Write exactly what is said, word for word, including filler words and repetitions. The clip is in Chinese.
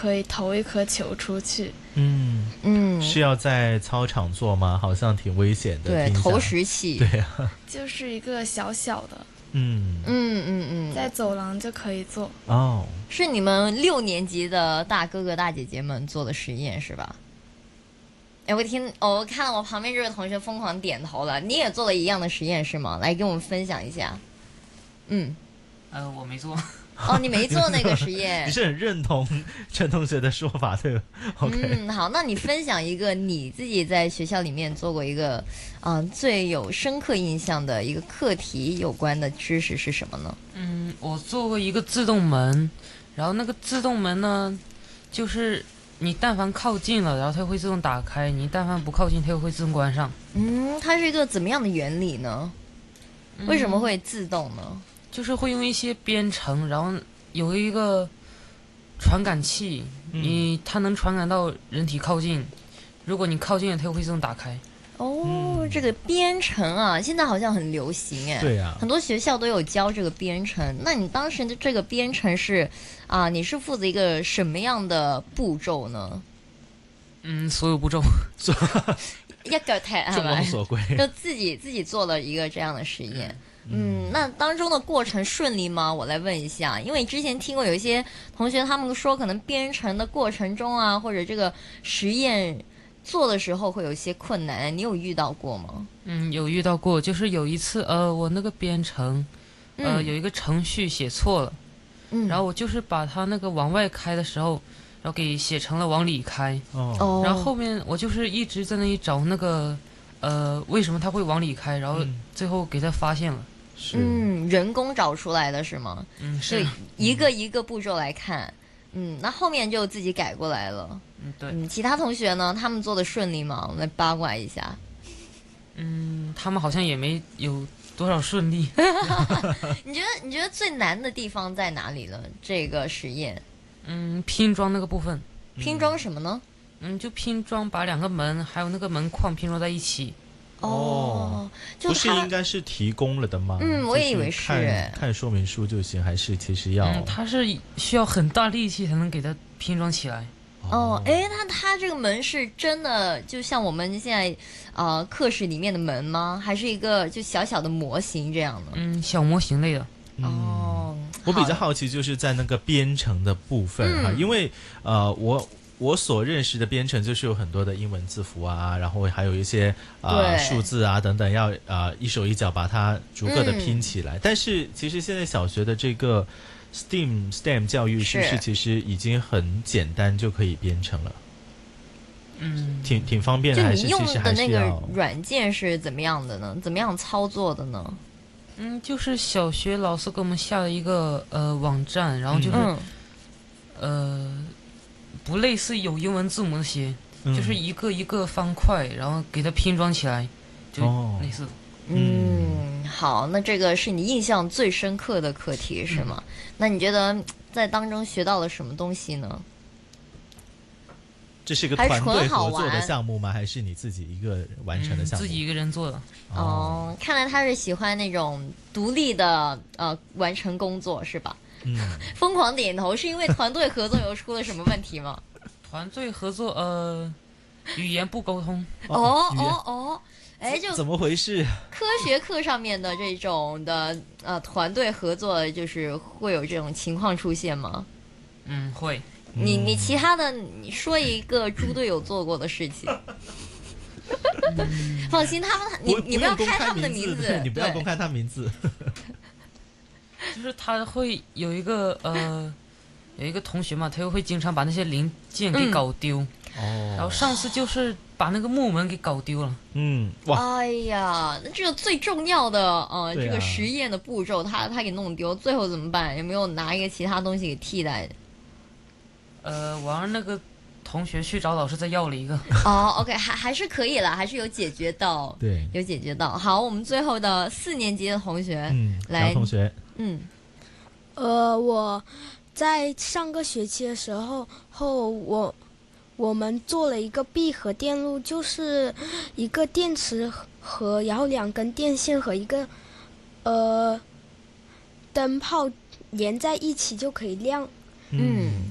可以投一颗球出去。 嗯嗯，是要在操场做吗？好像挺危险的。 对，投石器。 对啊， 就是一个小小的。 嗯嗯嗯嗯， 在走廊就可以做。 哦， 是你们六年级的大哥哥大姐姐们做的实验是吧？哎，我听，哦，我看到我旁边这位同学疯狂点头了。你也做了一样的实验是吗？来跟我们分享一下。嗯， 呃，我没做。 哦，你没做那个实验。 你是很认同陈同学的说法对吧 ？OK， 嗯，好，那你分享一个你自己在学校里面做过一个，嗯、呃，最有深刻印象的一个课题有关的知识是什么呢？ 嗯，我做过一个自动门，然后那个自动门呢，就是你但凡靠近了，然后它会自动打开；你但凡不靠近，它又会自动关上。 嗯，它是一个怎么样的原理呢？为什么会自动呢？ 嗯就是会用一些编程，然后有一个传感器， 嗯、 你它能传感到人体靠近，如果你靠近了，它又会自动打开。 哦， 嗯、 这个编程啊，现在好像很流行哎。 对啊， 很多学校都有教这个编程。那你当时的这个编程是啊、呃，你是负责一个什么样的步骤呢？ 嗯，所有步骤， 一脚踢係众望所归， 就自己自己做了一个这样的实验。嗯，那当中的过程顺利吗？我来问一下，因为之前听过有一些同学他们说，可能编程的过程中啊，或者这个实验做的时候会有一些困难，你有遇到过吗？ 嗯，有遇到过，就是有一次，呃，我那个编程，呃， 嗯、 有一个程序写错了， 嗯， 然后我就是把它那个往外开的时候，然后给写成了往里开， 哦， 然后后面我就是一直在那里找那个，呃，为什么它会往里开，然后最后给它发现了。 嗯，人工找出来的是吗？ 嗯，是一个一个步骤来看。嗯，那后面就自己改过来了。 嗯，对。 嗯，其他同学呢？他们做的顺利吗？我们来八卦一下。 嗯，他们好像也没有多少顺利。 你觉得你觉得最难的地方在哪里呢？这个实验？ 嗯，拼装那个部分。 拼装什么呢？ 嗯，就拼装把两个门还有那个门框拼装在一起。 哦，就不是应该是提供了的吗？ 嗯，我也以为是。 看, 看说明书就行，还是其实要？ 嗯，它是需要很大力气才能给它拼装起来。 哦，哎，那它这个门是真的，就像我们现在呃课室里面的门吗？还是一个就小小的模型这样的？ 嗯，小模型类的。 嗯、 哦， 我比较好奇就是在那个编程的部分哈、嗯，因为呃我。我所认识的编程就是有很多的英文字符啊，然后还有一些啊、呃、数字啊等等，要啊、呃、一手一脚把它逐个的拼起来、嗯。但是其实现在小学的这个 STEAM STEM 教育是不是其实已经很简单就可以编程了？ 嗯， 挺挺方便的，还是其实还是要？ 就你用的那个软件是怎么样的呢？怎么样操作的呢？ 嗯，就是小学老师给我们下了一个呃网站，然后就是、 嗯、 呃。不类似有英文字母那些、嗯，就是一个一个方块，然后给它拼装起来，就类似。 哦、嗯，好，那这个是你印象最深刻的课题是吗？嗯、那你觉得在当中学到了什么东西呢？ 这是个团队合作的项目吗？还是你自己一个完成的项目？ 嗯、自己一个人做的。 哦，看来他是喜欢那种独立的呃完成工作是吧？ 嗯， 疯狂点头，是因为团队合作有出了什么问题吗？ 团队合作，呃，语言不沟通。 哦哦哦，哎，就怎么回事？ 科学课上面的这种的呃团队合作，就是会有这种情况出现吗？ 嗯，会。 你你其他的，你说一个猪队友做过的事情。嗯、放心，他们你你不要开他们的名字， 你不要公开他名字。 就是他会有一个呃，有一个同学嘛，他又会经常把那些零件给搞丢。哦、嗯。然后上次就是把那个木门给搞丢了。 嗯，哇。 哎呀，那这个最重要的呃、啊，这个实验的步骤，他他给弄丢，最后怎么办？有没有拿一个其他东西给替代的？ 呃，我让那个同学去找老师再要了一个。 哦 ，OK， 还还是可以啦，还是有解决到。 对， 有解决到。好，我们最后的四年级的同学， 嗯， 来， 同学。 嗯， 呃，我在上个学期的时候后，我我们做了一个闭合电路，就是一个电池盒，然后两根电线和一个呃灯泡连在一起就可以亮。 嗯，